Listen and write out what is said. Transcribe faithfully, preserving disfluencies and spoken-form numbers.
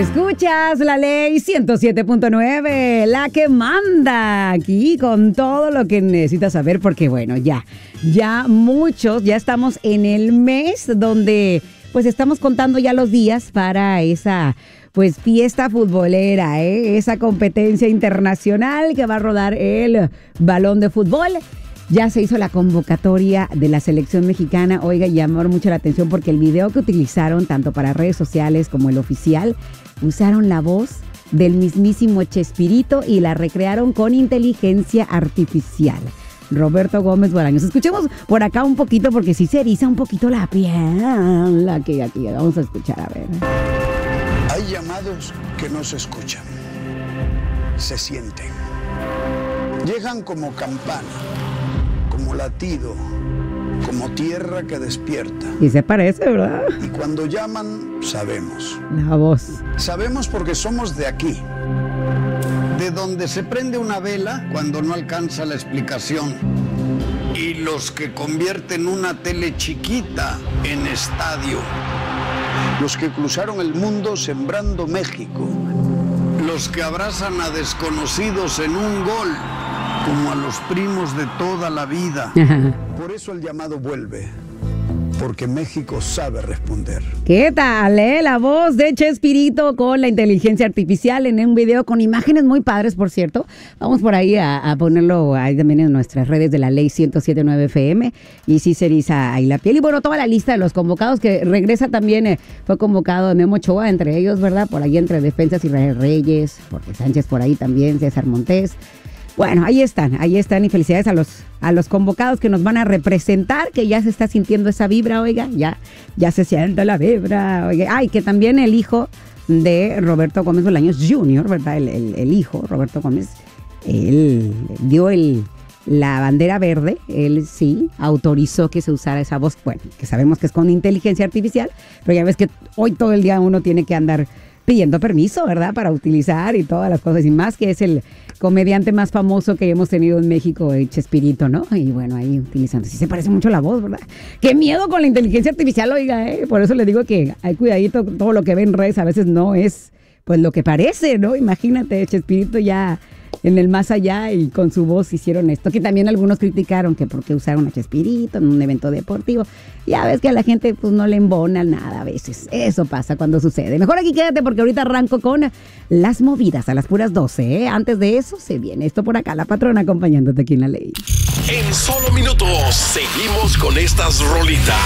Escuchas la ley ciento siete punto nueve, la que manda aquí con todo lo que necesitas saber, porque bueno, ya, ya muchos, ya estamos en el mes donde pues estamos contando ya los días para esa pues fiesta futbolera, ¿eh? Esa competencia internacional que va a rodar el balón de fútbol. Ya se hizo la convocatoria de la selección mexicana. Oiga, llamó mucho la atención porque el video que utilizaron, tanto para redes sociales como el oficial, usaron la voz del mismísimo Chespirito y la recrearon con inteligencia artificial. Roberto Gómez Bolaños. Escuchemos por acá un poquito porque sí se eriza un poquito la piel. Aquí, aquí, vamos a escuchar, a ver. Hay llamados que no se escuchan, se sienten. Llegan como campana, como latido, como tierra que despierta. Y se parece, ¿verdad? Y cuando llaman, sabemos. La voz. Sabemos porque somos de aquí. De donde se prende una vela cuando no alcanza la explicación. Y los que convierten una tele chiquita en estadio. Los que cruzaron el mundo sembrando México. Los que abrazan a desconocidos en un gol. Como a los primos de toda la vida. Por eso el llamado vuelve. Porque México sabe responder. ¿Qué tal, eh? La voz de Chespirito con la inteligencia artificial en un video con imágenes muy padres, por cierto. Vamos por ahí a, a ponerlo ahí también en nuestras redes de la ley ciento siete punto nueve F M. Y sí se eriza ahí la piel. Y bueno, toda la lista de los convocados que regresa también eh, fue convocado Memo Ochoa, entre ellos, ¿verdad? Por ahí entre defensas Israel Reyes, Jorge Sánchez por ahí también, César Montés. Bueno, ahí están, ahí están y felicidades a los a los convocados que nos van a representar, que ya se está sintiendo esa vibra, oiga, ya, ya se siente la vibra, oiga. Ay, que también el hijo de Roberto Gómez Bolaños junior, ¿verdad? El, el, el hijo, Roberto Gómez, él dio el, la bandera verde, él sí autorizó que se usara esa voz, bueno, que sabemos que es con inteligencia artificial, pero ya ves que hoy todo el día uno tiene que andar pidiendo permiso, ¿verdad? Para utilizar y todas las cosas, y más que es el comediante más famoso que hemos tenido en México, el Chespirito, ¿no? Y bueno, ahí utilizando. Sí se parece mucho la voz, ¿verdad? ¡Qué miedo con la inteligencia artificial, oiga! ¿eh? Por eso le digo que hay cuidadito, todo lo que ve en redes a veces no es pues lo que parece, ¿no? Imagínate, Chespirito ya en el más allá y con su voz hicieron esto, que también algunos criticaron que por qué usaron a Chespirito en un evento deportivo. Ya ves que a la gente pues no le embona nada a veces. Eso pasa cuando sucede. Mejor aquí quédate porque ahorita arranco con las movidas a las puras doce. ¿eh? Antes de eso se viene esto por acá, la patrona acompañándote aquí en la ley. En solo minutos seguimos con estas rolitas.